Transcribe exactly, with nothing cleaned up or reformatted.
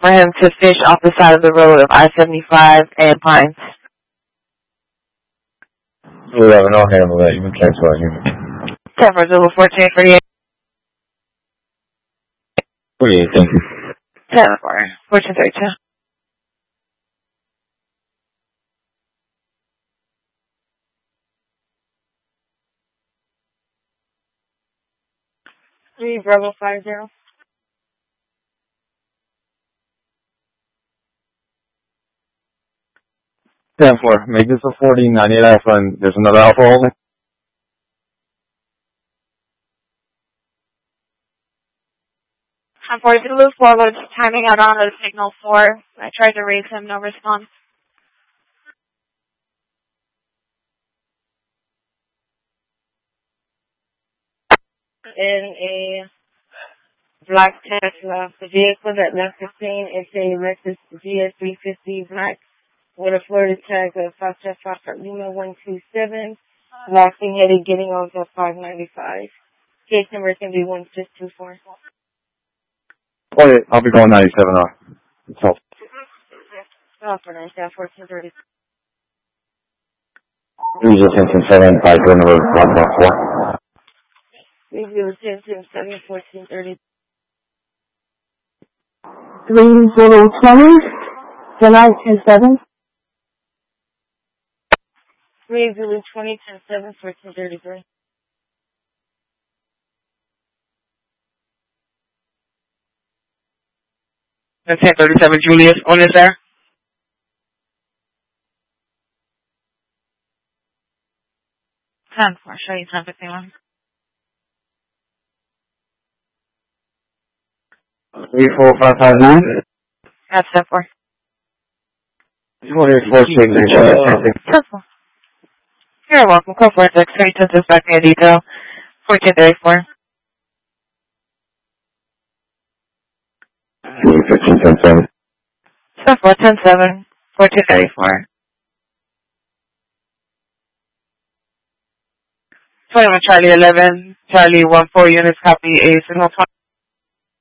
for him to fish off the side of the road of I seventy-five and Pines. eleven, I'll handle that. You can cancel that unit. ten for Zulu fourteen forty-eight. forty-eight, thank you. ten for fourteen thirty-two. three Bravo five zero. ten four, make this a forty, ninety-eight Alpha, and there's another Alpha holding. ten four Zulu four was timing out on the signal four. I tried to raise him, no response. In a black Tesla, the vehicle that left the scene is a Lexus G S three fifty Black with a Florida tag of five five Lima one two seven, lasting headed getting off at five ninety-five. Case number is going to be one six two four. Oh, yeah, I'll be going ninety-seven off. It's all. Oh, for ninety-seven, fourteen thirty. Resistance seven, five, number one one four. Resistance seven, fourteen thirty. three zero twenty, July two seven. three Zulu twenty, ten seven, fourteen thirty-three. ten thirty-seven, Julius, on this there. ten four, show you ten fifty-one. three four five five nine. That's ten four. twenty-four signature. ten four. You're welcome. Code four six, three ten six, back in detail. fourteen thirty-four. fifteen ten seven. ten four, ten seven, fourteen thirty-four. twenty-one Charlie eleven, Charlie one four units, copy a signal